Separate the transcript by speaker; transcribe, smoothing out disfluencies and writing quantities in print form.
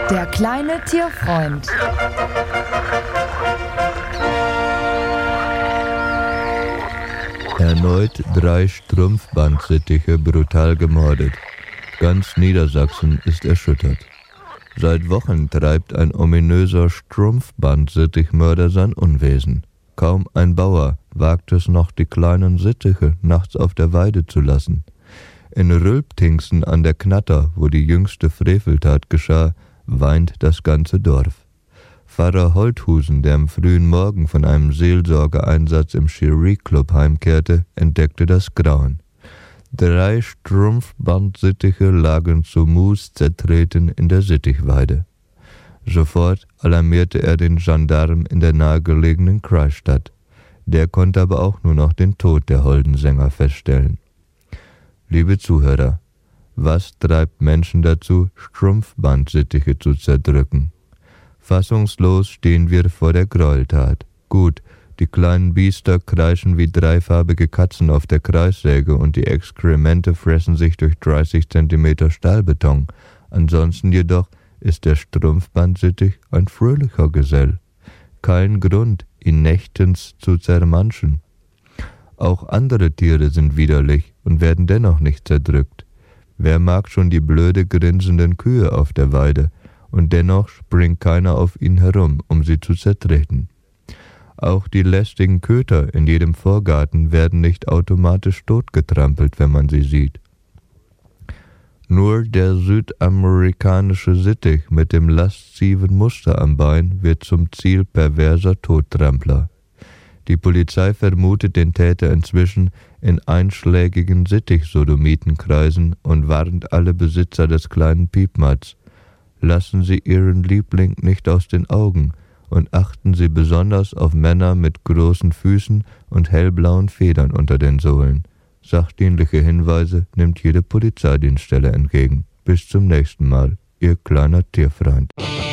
Speaker 1: Der kleine Tierfreund.
Speaker 2: Erneut 3 Strumpfbandsittiche brutal gemordet. Ganz Niedersachsen ist erschüttert. Seit Wochen treibt ein ominöser Strumpfbandsittichmörder sein Unwesen. Kaum ein Bauer wagt es noch, die kleinen Sittiche nachts auf der Weide zu lassen. In Rülptingsen an der Knatter, wo die jüngste Freveltat geschah, weint das ganze Dorf. Pfarrer Holthusen, der am frühen Morgen von einem Seelsorgeeinsatz im Cherie-Club heimkehrte, entdeckte das Grauen. 3 Strumpfbandsittiche lagen zu Mus zertreten in der Sittichweide. Sofort alarmierte er den Gendarm in der nahegelegenen Kreisstadt. Der konnte aber auch nur noch den Tod der holden Sänger feststellen. Liebe Zuhörer, was treibt Menschen dazu, Strumpfbandsittiche zu zerdrücken? Fassungslos stehen wir vor der Gräueltat. Gut, die kleinen Biester kreischen wie dreifarbige Katzen auf der Kreissäge und die Exkremente fressen sich durch 30 Zentimeter Stahlbeton. Ansonsten jedoch ist der Strumpfbandsittich ein fröhlicher Gesell. Kein Grund, ihn nächtens zu zermanschen. Auch andere Tiere sind widerlich und werden dennoch nicht zerdrückt. Wer mag schon die blöde grinsenden Kühe auf der Weide, und dennoch springt keiner auf ihn herum, um sie zu zertreten. Auch die lästigen Köter in jedem Vorgarten werden nicht automatisch totgetrampelt, wenn man sie sieht. Nur der südamerikanische Sittich mit dem lasziven Muster am Bein wird zum Ziel perverser Tottrampler. Die Polizei vermutet den Täter inzwischen in einschlägigen Sittich-Sodomitenkreisen und warnt alle Besitzer des kleinen Piepmatz. Lassen Sie Ihren Liebling nicht aus den Augen und achten Sie besonders auf Männer mit großen Füßen und hellblauen Federn unter den Sohlen. Sachdienliche Hinweise nimmt jede Polizeidienststelle entgegen. Bis zum nächsten Mal, Ihr kleiner Tierfreund.